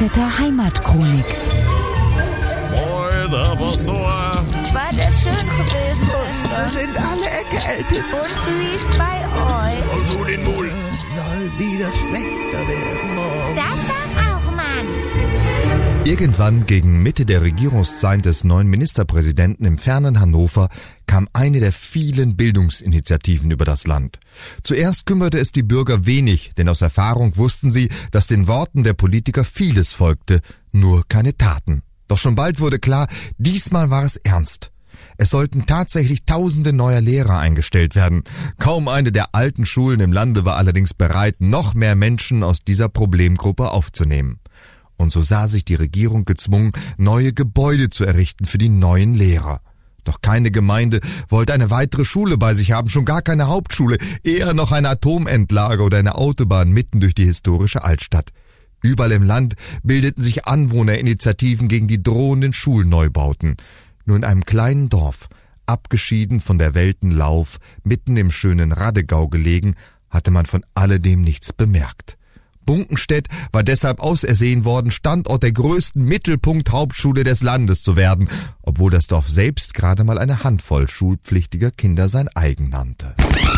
Bunkenstädter Heimatchronik. Moin, Herr Pastor. War das schön gewesen? Da sind alle erkältet. Und wie ist bei euch? Und du den Mul. Soll wieder schlechter werden morgen. Das sag auch, Mann. Irgendwann gegen Mitte der Regierungszeit des neuen Ministerpräsidenten im fernen Hannover kam eine der vielen Bildungsinitiativen über das Land. Zuerst kümmerte es die Bürger wenig, denn aus Erfahrung wussten sie, dass den Worten der Politiker vieles folgte, nur keine Taten. Doch schon bald wurde klar, diesmal war es ernst. Es sollten tatsächlich Tausende neuer Lehrer eingestellt werden. Kaum eine der alten Schulen im Lande war allerdings bereit, noch mehr Menschen aus dieser Problemgruppe aufzunehmen. Und so sah sich die Regierung gezwungen, neue Gebäude zu errichten für die neuen Lehrer. Doch keine Gemeinde wollte eine weitere Schule bei sich haben, schon gar keine Hauptschule, eher noch ein Atomentlager oder eine Autobahn mitten durch die historische Altstadt. Überall im Land bildeten sich Anwohnerinitiativen gegen die drohenden Schulneubauten. Nur in einem kleinen Dorf, abgeschieden von der Weltenlauf, mitten im schönen Radegau gelegen, hatte man von alledem nichts bemerkt. Bunkenstedt war deshalb ausersehen worden, Standort der größten Mittelpunkt-Hauptschule des Landes zu werden, obwohl das Dorf selbst gerade mal eine Handvoll schulpflichtiger Kinder sein eigen nannte.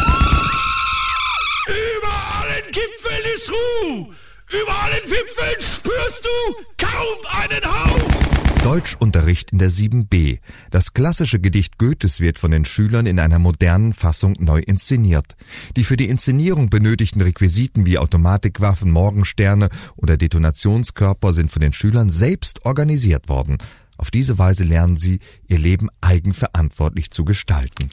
Über allen Gipfeln ist Ruhe. Über allen Wipfeln spürst du kaum einen Hauch. Deutschunterricht in der 7b. Das klassische Gedicht Goethes wird von den Schülern in einer modernen Fassung neu inszeniert. Die für die Inszenierung benötigten Requisiten wie Automatikwaffen, Morgensterne oder Detonationskörper sind von den Schülern selbst organisiert worden. Auf diese Weise lernen sie, ihr Leben eigenverantwortlich zu gestalten.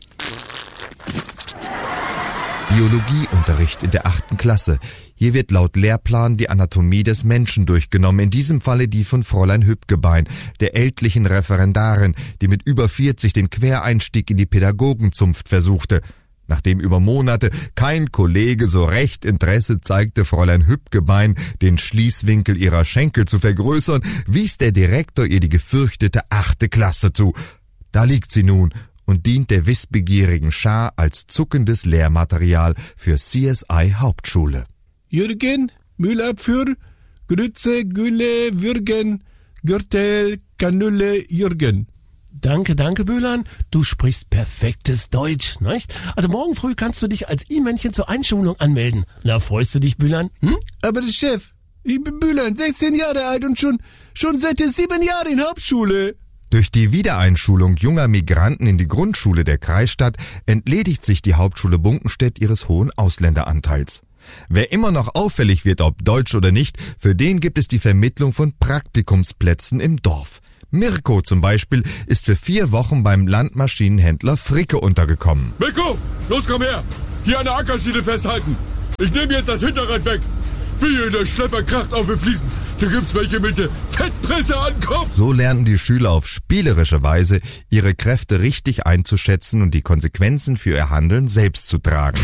Biologieunterricht in der 8. Klasse. Hier wird laut Lehrplan die Anatomie des Menschen durchgenommen, in diesem Falle die von Fräulein Hübgebein, der ältlichen Referendarin, die mit über 40 den Quereinstieg in die Pädagogenzunft versuchte. Nachdem über Monate kein Kollege so recht Interesse zeigte, Fräulein Hübgebein den Schließwinkel ihrer Schenkel zu vergrößern, wies der Direktor ihr die gefürchtete 8. Klasse zu. Da liegt sie nun und dient der wissbegierigen Schar als zuckendes Lehrmaterial für CSI Hauptschule. Jürgen, Müllabfuhr, Grütze, Gülle, Würgen, Gürtel, Kanüle, Jürgen. Danke, Bühlern. Du sprichst perfektes Deutsch, nicht? Also morgen früh kannst du dich als I-Männchen zur Einschulung anmelden. Na, freust du dich, Bühlern? Aber der Chef, ich bin Bühlern, 16 Jahre alt und schon seit 7 Jahren in Hauptschule. Durch die Wiedereinschulung junger Migranten in die Grundschule der Kreisstadt entledigt sich die Hauptschule Bunkenstedt ihres hohen Ausländeranteils. Wer immer noch auffällig wird, ob deutsch oder nicht, für den gibt es die Vermittlung von Praktikumsplätzen im Dorf. Mirko zum Beispiel ist für 4 Wochen beim Landmaschinenhändler Fricke untergekommen. Mirko, los komm her. Hier an der Ackerschiene festhalten. Ich nehme jetzt das Hinterrad weg. Wie der Schlepper kracht auf den Fliesen. Da gibt's welche mit der Fettpresse ankommen. So lernen die Schüler auf spielerische Weise, ihre Kräfte richtig einzuschätzen und die Konsequenzen für ihr Handeln selbst zu tragen.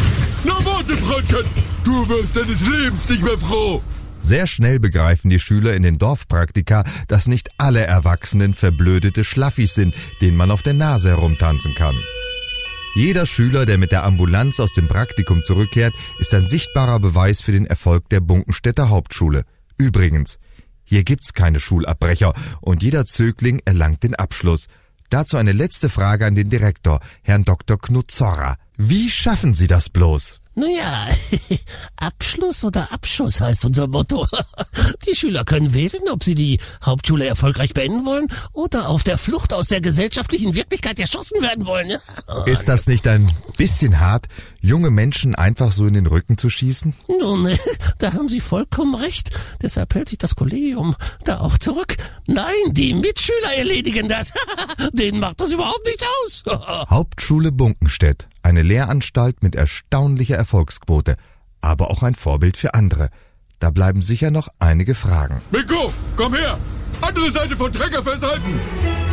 Na warte, Freundchen, du wirst deines Lebens nicht mehr froh. Sehr schnell begreifen die Schüler in den Dorfpraktika, dass nicht alle Erwachsenen verblödete Schlaffis sind, denen man auf der Nase herumtanzen kann. Jeder Schüler, der mit der Ambulanz aus dem Praktikum zurückkehrt, ist ein sichtbarer Beweis für den Erfolg der Bunkenstädter Hauptschule. Übrigens, hier gibt's keine Schulabbrecher und jeder Zögling erlangt den Abschluss. Dazu eine letzte Frage an den Direktor, Herrn Dr. Knut Zorra. Wie schaffen Sie das bloß? Naja, Abschluss oder Abschuss heißt unser Motto. Die Schüler können wählen, ob sie die Hauptschule erfolgreich beenden wollen oder auf der Flucht aus der gesellschaftlichen Wirklichkeit erschossen werden wollen. Ist das nicht ein bisschen hart, junge Menschen einfach so in den Rücken zu schießen? Nun, da haben Sie vollkommen recht. Deshalb hält sich das Kollegium da auch zurück. Nein, die Mitschüler erledigen das. Denen macht das überhaupt nichts aus. Hauptschule Bunkenstedt. Eine Lehranstalt mit erstaunlicher Erfolgsquote, aber auch ein Vorbild für andere. Da bleiben sicher noch einige Fragen. Mirko, komm her! Andere Seite von Trecker festhalten!